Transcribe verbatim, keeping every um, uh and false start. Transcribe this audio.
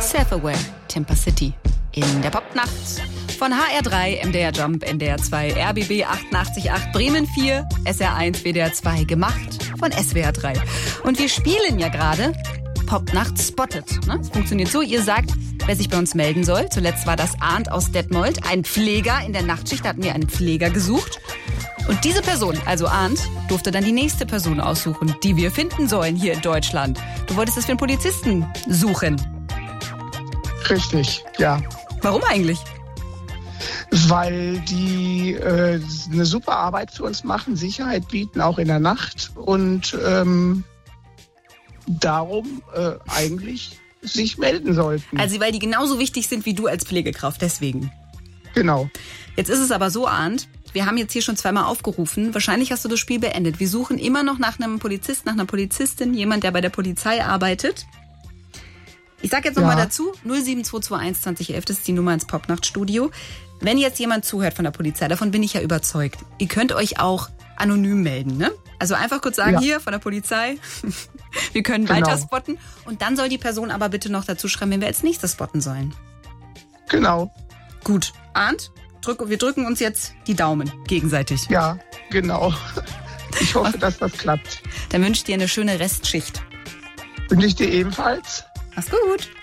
Self-Aware, Timber City. In der Popnacht von H R drei, M D R Jump, N D R zwei, R B B achtundachtzig Komma acht, Bremen vier, S R eins, W D R zwei, gemacht von S W R drei. Und wir spielen ja gerade Popnacht Spotted. Ne? Es funktioniert so, ihr sagt, wer sich bei uns melden soll. Zuletzt war das Arndt aus Detmold, ein Pfleger in der Nachtschicht. Da hatten wir einen Pfleger gesucht. Und diese Person, also Arndt, durfte dann die nächste Person aussuchen, die wir finden sollen hier in Deutschland. Du wolltest das für einen Polizisten suchen. Richtig, ja. Warum eigentlich? Weil die äh, eine super Arbeit für uns machen, Sicherheit bieten, auch in der Nacht. Und ähm, darum äh, eigentlich sich melden sollten. Also weil die genauso wichtig sind wie du als Pflegekraft, deswegen. Genau. Jetzt ist es aber so, Arndt, wir haben jetzt hier schon zweimal aufgerufen. Wahrscheinlich hast du das Spiel beendet. Wir suchen immer noch nach einem Polizist, nach einer Polizistin, jemand, der bei der Polizei arbeitet. Ich sag jetzt nochmal Ja. dazu, null sieben zwei zwei eins zwanzig elf, das ist die Nummer ins Popnachtstudio. Wenn jetzt jemand zuhört von der Polizei, davon bin ich ja überzeugt, ihr könnt euch auch anonym melden, ne? Also einfach kurz sagen, Ja. hier von der Polizei, wir können Genau. weiter spotten. Und dann soll die Person aber bitte noch dazu schreiben, wenn wir als nächstes spotten sollen. Genau. Gut, Arndt, drück, wir drücken uns jetzt die Daumen gegenseitig. Ja, genau. Ich hoffe, dass das klappt. Dann wünsche ich dir eine schöne Restschicht. Wünsche ich dir ebenfalls. Mach's gut.